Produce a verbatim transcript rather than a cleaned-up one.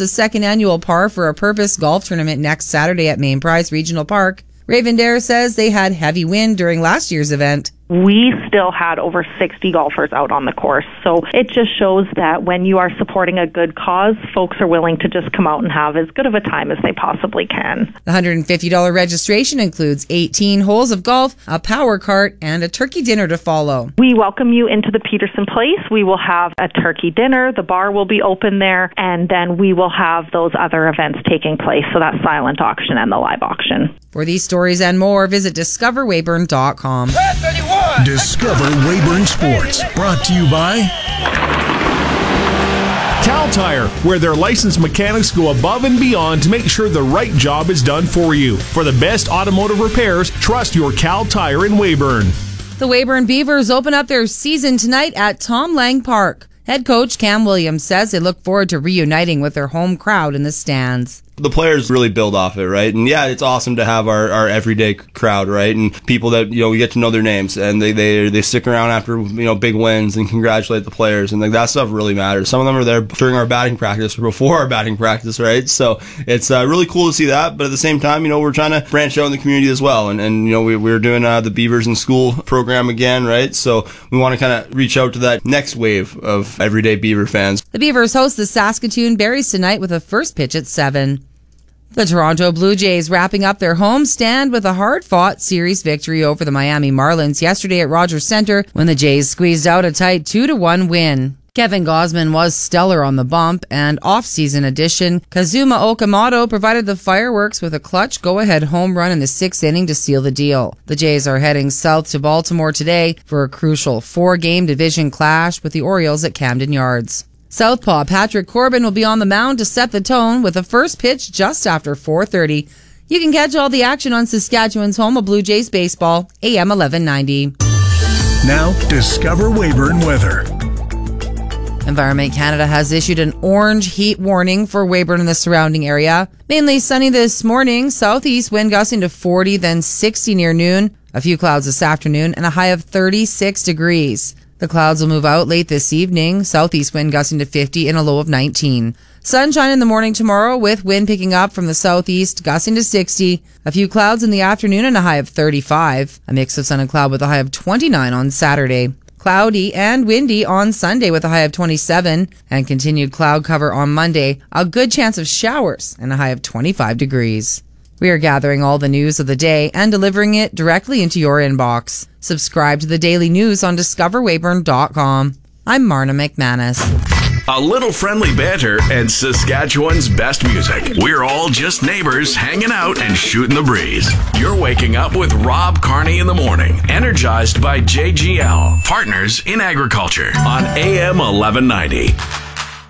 the second annual Par for a Purpose golf tournament next Saturday at Main Prize Regional Park. Raven Dare says they had heavy wind during last year's event. We still had over sixty golfers out on the course. So it just shows that when you are supporting a good cause, folks are willing to just come out and have as good of a time as they possibly can. The one hundred fifty dollars registration includes eighteen holes of golf, a power cart, and a turkey dinner to follow. We welcome you into the Peterson Place. We will have a turkey dinner. The bar will be open there. And then we will have those other events taking place. So that silent auction and the live auction. For these stories and more, visit discover weyburn dot com. Discover Weyburn Sports, brought to you by Cal Tire, where their licensed mechanics go above and beyond to make sure the right job is done for you. For the best automotive repairs, trust your Cal Tire in Weyburn. The Weyburn Beavers open up their season tonight at Tom Lang Park. Head coach Cam Williams says they look forward to reuniting with their home crowd in the stands. The players really build off it, right? And yeah, it's awesome to have our, our everyday crowd, right? And people that, you know, we get to know their names and they, they they stick around after, you know, big wins and congratulate the players. And like that stuff really matters. Some of them are there during our batting practice or before our batting practice, right? So it's uh, really cool to see that. But at the same time, you know, we're trying to branch out in the community as well. And, and you know, we, we're doing uh, the Beavers in School program again, right? So we want to kind of reach out to that next wave of everyday Beaver fans. The Beavers host the Saskatoon Berries tonight with a first pitch at seven. The Toronto Blue Jays wrapping up their homestand with a hard-fought series victory over the Miami Marlins yesterday at Rogers Centre when the Jays squeezed out a tight two to one win. Kevin Gausman was stellar on the bump, and off-season addition Kazuma Okamoto provided the fireworks with a clutch go-ahead home run in the sixth inning to seal the deal. The Jays are heading south to Baltimore today for a crucial four-game division clash with the Orioles at Camden Yards. Southpaw Patrick Corbin will be on the mound to set the tone with a first pitch just after four thirty. You can catch all the action on Saskatchewan's home of Blue Jays baseball, A M eleven ninety. Now, Discover Weyburn weather. Environment Canada has issued an orange heat warning for Weyburn and the surrounding area. Mainly sunny this morning, southeast wind gusting to forty, then sixty near noon. A few clouds this afternoon and a high of thirty-six degrees. The clouds will move out late this evening, southeast wind gusting to fifty and a low of nineteen. Sunshine in the morning tomorrow with wind picking up from the southeast, gusting to sixty. A few clouds in the afternoon and a high of thirty-five. A mix of sun and cloud with a high of twenty-nine on Saturday. Cloudy and windy on Sunday with a high of twenty-seven. And continued cloud cover on Monday. A good chance of showers and a high of twenty-five degrees. We are gathering all the news of the day and delivering it directly into your inbox. Subscribe to the daily news on discover weyburn dot com. I'm Marna McManus. A little friendly banter and Saskatchewan's best music. We're all just neighbors hanging out and shooting the breeze. You're waking up with Rob Carney in the morning. Energized by J G L, Partners in Agriculture on A M eleven ninety.